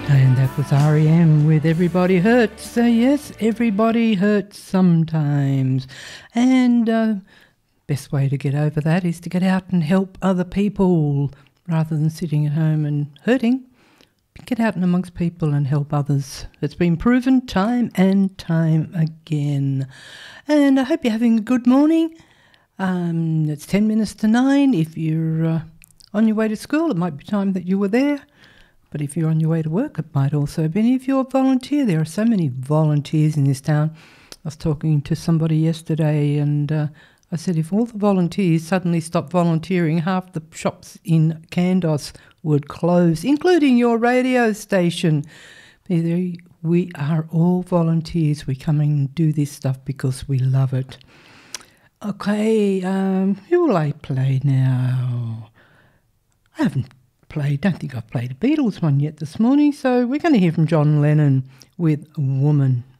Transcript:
And that was R.E.M. with Everybody Hurts. So yes, everybody hurts sometimes. And best way to get over that is to get out and help other people rather than sitting at home and hurting. Get out and amongst people and help others. It's been proven time and time again. And I hope you're having a good morning. It's 10 minutes to 9. If you're on your way to school, it might be time that you were there. But if you're on your way to work, it might also be. And if you're a volunteer, there are so many volunteers in this town. I was talking to somebody yesterday and I said if all the volunteers suddenly stopped volunteering, half the shops in Kandos would close, including your radio station. We are all volunteers. We come and do this stuff because we love it. Okay, who will I play now? I don't think I've played a Beatles one yet this morning, so we're going to hear from John Lennon with Woman.